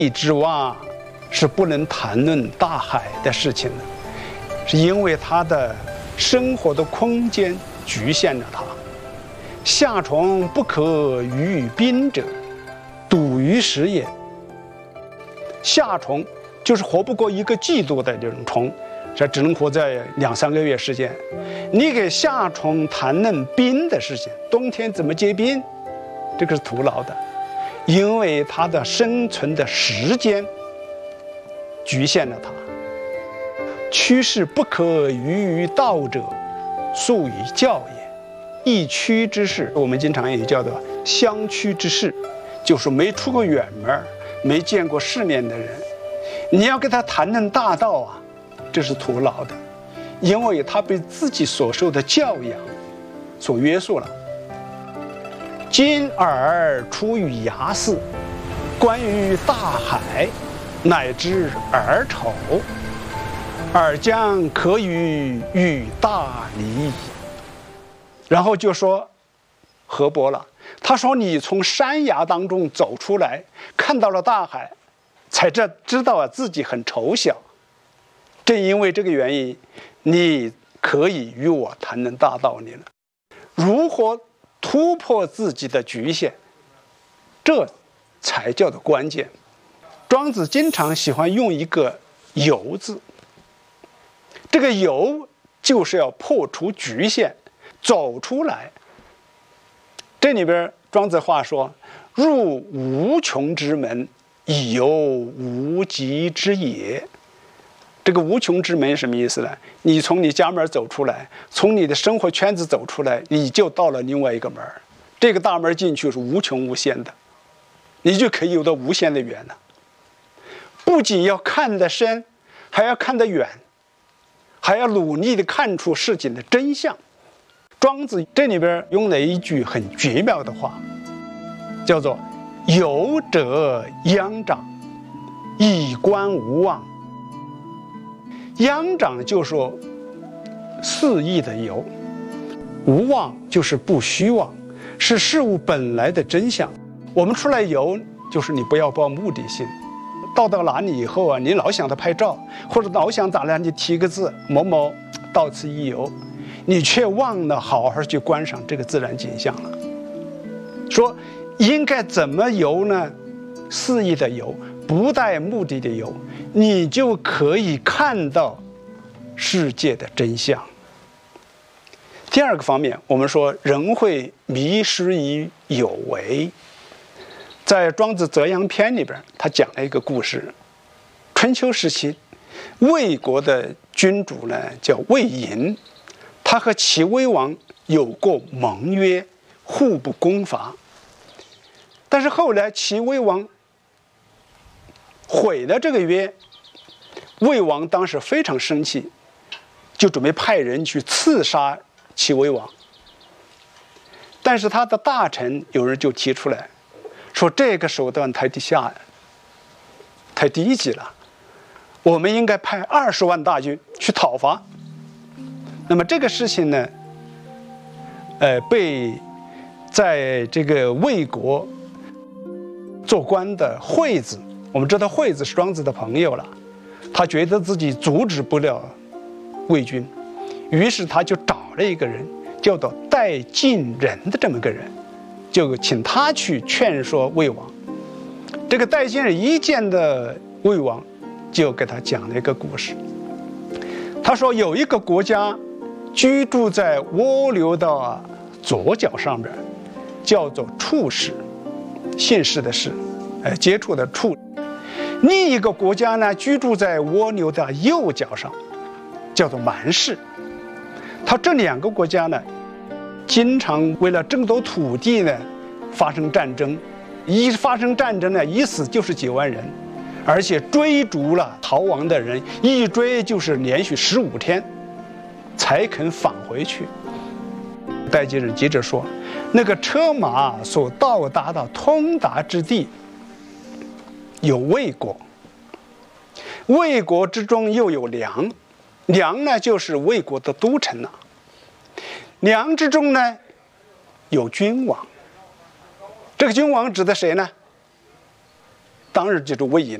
之蛙是不能谈论大海的事情的，是因为它的生活的空间局限了它。夏虫不可语冰者，笃于时也。夏虫就是活不过一个季度的这种虫，这只能活在2、3个月时间。你给夏虫谈论冰的事情，冬天怎么结冰，这个是徒劳的，因为它的生存的时间局限了它。趋势不可逾于道者，素以教也。异趋之士，我们经常也叫做相趋之士，就是没出过远门、没见过世面的人。你要跟他谈论大道啊，这是徒劳的，因为他被自己所受的教养所约束了。今尔出于崖寺，关于大海，乃知尔丑，尔将可与大离。然后就说河伯了，他说你从山崖当中走出来，看到了大海，才知道自己很丑小。正因为这个原因，你可以与我谈论大道理了。如何突破自己的局限，这才叫做关键。庄子经常喜欢用一个由字，这个由就是要破除局限，走出来。这里边庄子话说，入无穷之门，以游无极之野。这个无穷之门什么意思呢？你从你家门走出来，从你的生活圈子走出来，你就到了另外一个门。这个大门进去是无穷无限的，你就可以有到无限的远了。不仅要看得深，还要看得远，还要努力地看出事情的真相。庄子这里边用了一句很绝妙的话，叫做游者殃长，以观无望。殃长就说肆意的游，无望就是不虚妄，是事物本来的真相。我们出来游，就是你不要抱目的性，到哪里以后啊，你老想着拍照，或者老想咋样，你提个字某某到此一游，你却忘了好好去观赏这个自然景象了。说应该怎么游呢？肆意的游，不带目的的游，你就可以看到世界的真相。第二个方面，我们说人会迷失于有为。在《庄子泽阳篇》里边，他讲了一个故事。春秋时期，魏国的君主呢叫魏婴，他和齐威王有过盟约，互不攻伐。但是后来齐威王毁了这个约，魏王当时非常生气，就准备派人去刺杀齐威王。但是他的大臣有人就提出来说，这个手段太低级了，我们应该派20万大军去讨伐。那么这个事情呢，被在这个魏国做官的惠子，我们知道惠子是庄子的朋友了，他觉得自己阻止不了魏军，于是他就找了一个人，叫做带晋人的这么个人，就请他去劝说魏王。这个带晋人一见的魏王，就给他讲了一个故事。他说有一个国家居住在蜗牛的左脚上边，叫做触氏，姓氏的氏，接触的触。另一个国家呢，居住在蜗牛的右脚上，叫做蛮氏。他这2个国家呢，经常为了争夺土地呢发生战争，一发生战争呢，一死就是几万人，而且追逐了逃亡的人，一追就是连续15天才肯返回去。带晋人接着说，那个车马所到达的通达之地有魏国，魏国之中又有梁，梁呢就是魏国的都城了。梁之中呢有君王，这个君王指的谁呢？ 当然就是位移。